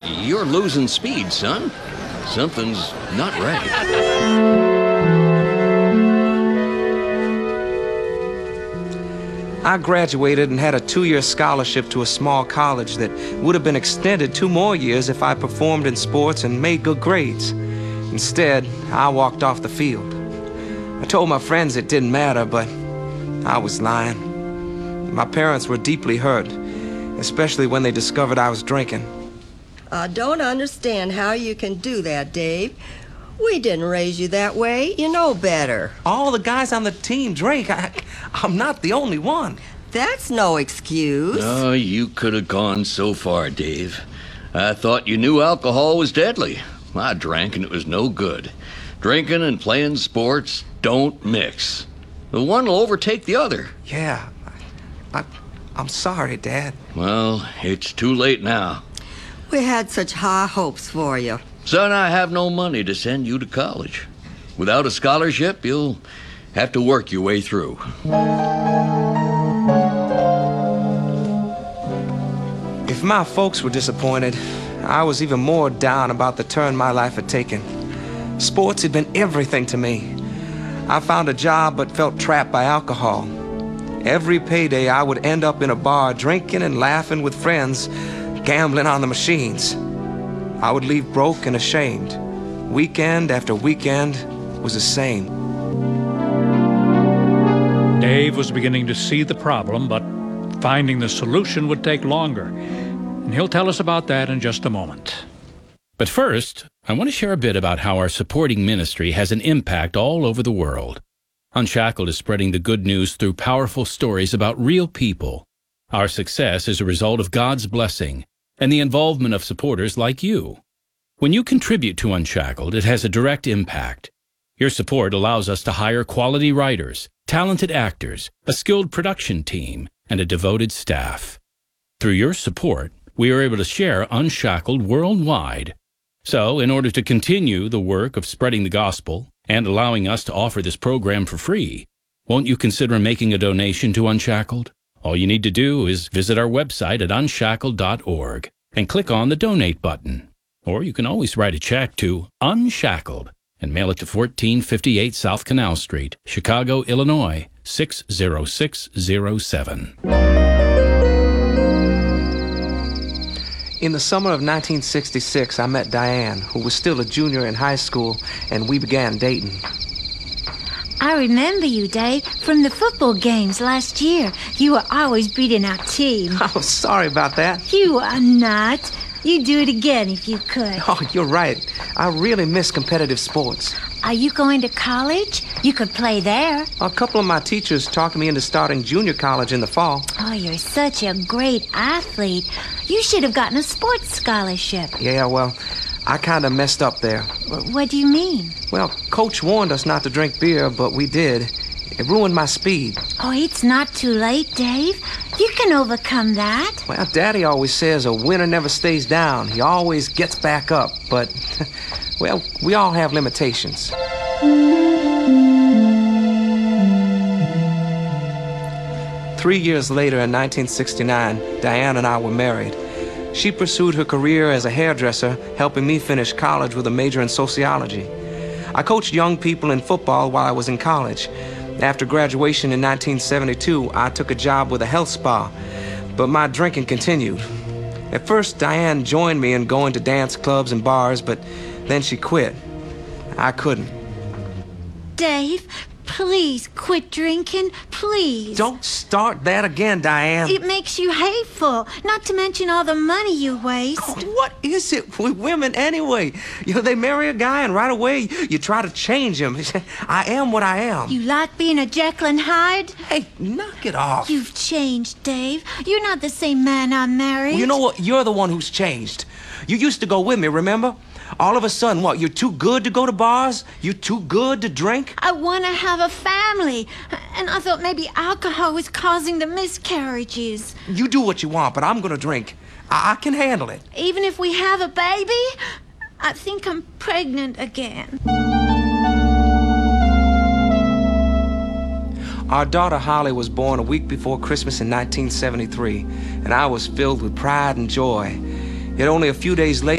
You're losing speed, son. Something's not right. I graduated and had a 2-year scholarship to a small college that would have been extended 2 more years if I performed in sports and made good grades. Instead, I walked off the field. I told my friends it didn't matter, but I was lying. My parents were deeply hurt, especially when they discovered I was drinking. I don't understand how you can do that, Dave. We didn't raise you that way. You know better. All the guys on the team drink. I'm not the only one. That's no excuse. Oh, you could have gone so far, Dave. I thought you knew alcohol was deadly. I drank and it was no good. Drinking and playing sports don't mix. The one will overtake the other. Yeah, I'm sorry, Dad. Well, it's too late now. We had such high hopes for you. Son, I have no money to send you to college. Without a scholarship, you'll have to work your way through. If my folks were disappointed, I was even more down about the turn my life had taken. Sports had been everything to me. I found a job but felt trapped by alcohol. Every payday I would end up in a bar drinking and laughing with friends, gambling on the machines. I would leave broke and ashamed. Weekend after weekend was the same. Dave was beginning to see the problem, but finding the solution would take longer. And he'll tell us about that in just a moment. But first, I want to share a bit about how our supporting ministry has an impact all over the world. Unshackled is spreading the good news through powerful stories about real people. Our success is a result of God's blessing and the involvement of supporters like you. When you contribute to Unshackled, it has a direct impact. Your support allows us to hire quality writers, talented actors, a skilled production team, and a devoted staff. Through your support, we are able to share Unshackled worldwide. So, in order to continue the work of spreading the gospel and allowing us to offer this program for free, won't you consider making a donation to Unshackled? All you need to do is visit our website at unshackled.org and click on the Donate button. Or you can always write a check to Unshackled and mail it to 1458 South Canal Street, Chicago, Illinois, 60607. In the summer of 1966, I met Diane, who was still a junior in high school, and we began dating. I remember you, Dave, from the football games last year. You were always beating our team. Oh, sorry about that. You are not. You'd do it again if you could. Oh, you're right. I really miss competitive sports. Are you going to college? You could play there. A couple of my teachers talked me into starting junior college in the fall. Oh, you're such a great athlete. You should have gotten a sports scholarship. Yeah, well, I kind of messed up there. What do you mean? Well, Coach warned us not to drink beer, but we did. It ruined my speed. Oh, it's not too late, Dave. You can overcome that. Well, Daddy always says a winner never stays down. He always gets back up. But, well, we all have limitations. 3 years later, in 1969, Diane and I were married. She pursued her career as a hairdresser, helping me finish college with a major in sociology. I coached young people in football while I was in college. After graduation in 1972, I took a job with a health spa, but my drinking continued. At first, Diane joined me in going to dance clubs and bars, but then she quit. I couldn't. Dave, please quit drinking, please. Don't start that again, Diane. It makes you hateful, not to mention all the money you waste. Oh, what is it with women anyway? You know, they marry a guy and right away you try to change him. I am what I am. You like being a Jekyll and Hyde? Hey, knock it off. You've changed, Dave. You're not the same man I married. Well, you know what? You're the one who's changed. You used to go with me, remember? All of a sudden, what, you're too good to go to bars? You're too good to drink? I want to have a family, and I thought maybe alcohol was causing the miscarriages. You do what you want, but I'm gonna drink. I can handle it. Even if we have a baby, I think I'm pregnant again. Our daughter Holly was born a week before Christmas in 1973, and I was filled with pride and joy. Yet only a few days later,